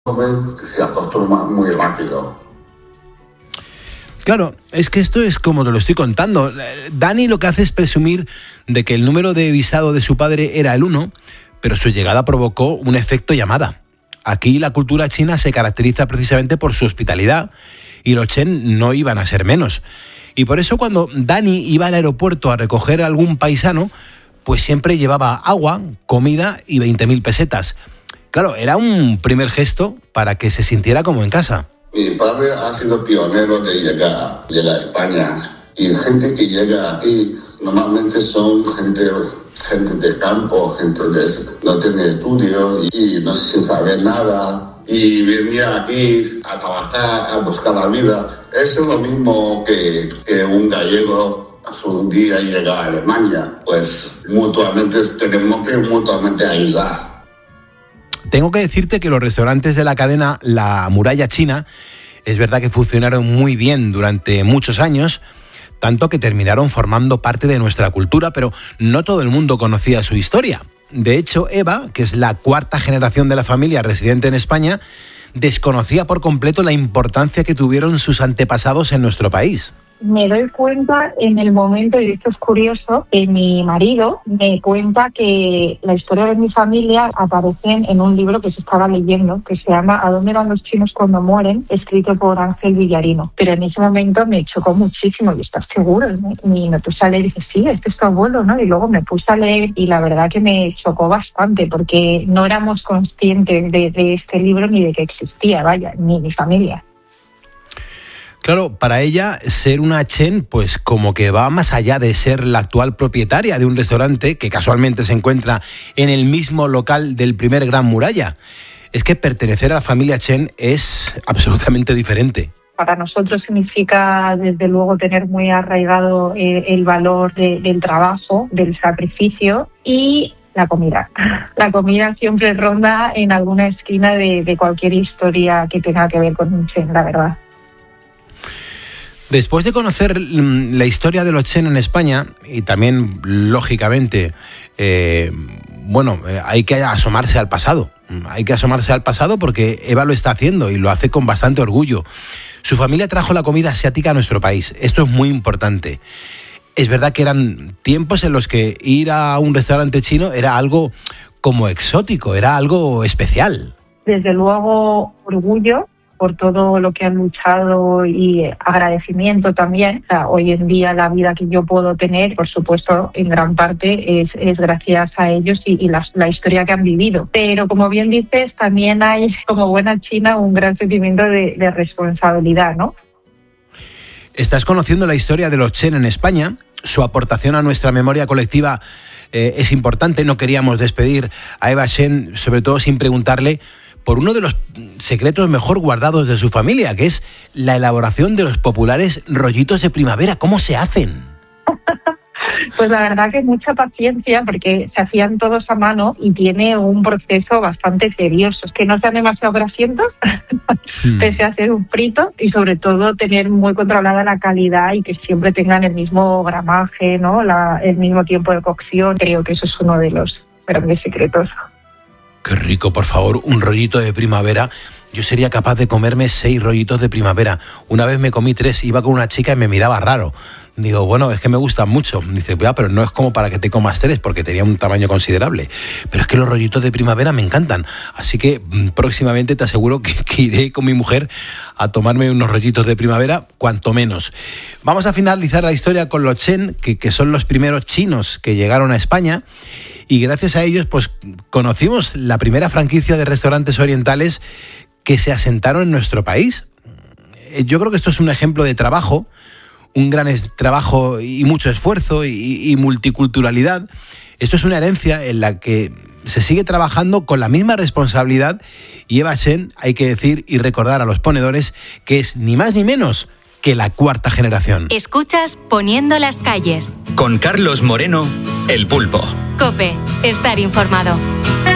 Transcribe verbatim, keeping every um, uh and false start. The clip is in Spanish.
Se acostumbra muy rápido. Claro, es que esto es como te lo estoy contando. Dani lo que hace es presumir de que el número de visado de su padre era el uno, pero su llegada provocó un efecto llamada. Aquí la cultura china se caracteriza precisamente por su hospitalidad y los Chen no iban a ser menos. Y por eso cuando Dani iba al aeropuerto a recoger a algún paisano, pues siempre llevaba agua, comida y veinte mil pesetas. Claro, era un primer gesto para que se sintiera como en casa. Mi padre ha sido pionero de llegar, llegar a España. Y gente que llega aquí normalmente son gente, gente de campo, gente que no tiene estudios y no sin saber nada. Y venía aquí a trabajar, a buscar la vida. Eso es lo mismo que, que un gallego un día llega a Alemania. Pues mutuamente tenemos que mutuamente ayudar. Tengo que decirte que los restaurantes de la cadena La Muralla China es verdad que funcionaron muy bien durante muchos años, tanto que terminaron formando parte de nuestra cultura, pero no todo el mundo conocía su historia. De hecho, Eva, que es la cuarta generación de la familia residente en España, desconocía por completo la importancia que tuvieron sus antepasados en nuestro país. Me doy cuenta en el momento, y esto es curioso, que mi marido me cuenta que la historia de mi familia aparece en un libro que se estaba leyendo, que se llama ¿A dónde van los chinos cuando mueren?, escrito por Ángel Villarino. Pero en ese momento me chocó muchísimo, y ¿estás seguro? Y me puse a leer y dije, sí, este es tu abuelo, ¿no? Y luego me puse a leer y la verdad que me chocó bastante, porque no éramos conscientes de, de este libro ni de que existía, vaya, ni mi familia. Claro, para ella ser una Chen pues como que va más allá de ser la actual propietaria de un restaurante que casualmente se encuentra en el mismo local del primer Gran Muralla. Es que pertenecer a la familia Chen es absolutamente diferente. Para nosotros significa, desde luego, tener muy arraigado eh, el valor de, del trabajo, del sacrificio y la comida. La comida siempre ronda en alguna esquina de, de cualquier historia que tenga que ver con un Chen, la verdad. Después de conocer la historia de los Chen en España, y también, lógicamente, eh, bueno, hay que asomarse al pasado. Hay que asomarse al pasado porque Eva lo está haciendo y lo hace con bastante orgullo. Su familia trajo la comida asiática a nuestro país. Esto es muy importante. Es verdad que eran tiempos en los que ir a un restaurante chino era algo como exótico, era algo especial. Desde luego, orgullo por todo lo que han luchado y agradecimiento también. O sea, hoy en día la vida que yo puedo tener, por supuesto, en gran parte es, es gracias a ellos y, y la, la historia que han vivido. Pero como bien dices, también hay, como buena china, un gran sentimiento de, de responsabilidad, ¿no? Estás conociendo la historia de los Chen en España. Su aportación a nuestra memoria colectiva eh, es importante. No queríamos despedir a Eva Chen, sobre todo sin preguntarle por uno de los secretos mejor guardados de su familia, que es la elaboración de los populares rollitos de primavera. ¿Cómo se hacen? Pues la verdad que mucha paciencia, porque se hacían todos a mano y tiene un proceso bastante tedioso. Es que no sean demasiado grasientos, hmm. pese a hacer un frito, y sobre todo tener muy controlada la calidad y que siempre tengan el mismo gramaje, ¿no? La, el mismo tiempo de cocción. Creo que eso es uno de los grandes secretos. Qué rico, por favor, un rollito de primavera. Yo sería capaz de comerme seis rollitos de primavera. Una vez me comí tres, iba con una chica y me miraba raro. Digo, bueno, es que me gustan mucho. Dice, ya, pero no es como para que te comas tres, porque tenía un tamaño considerable. Pero es que los rollitos de primavera me encantan. Así que próximamente te aseguro que, que iré con mi mujer a tomarme unos rollitos de primavera, cuanto menos. Vamos a finalizar la historia con los Chen, que, que son los primeros chinos que llegaron a España. Y gracias a ellos, pues conocimos la primera franquicia de restaurantes orientales que se asentaron en nuestro país. Yo creo que esto es un ejemplo de trabajo, un gran trabajo y mucho esfuerzo y, y multiculturalidad. Esto es una herencia en la que se sigue trabajando con la misma responsabilidad y Eva Chen, hay que decir y recordar a los ponedores, que es ni más ni menos que la cuarta generación. Escuchas Poniendo las calles. Con Carlos Moreno, El Pulpo. COPE, estar informado.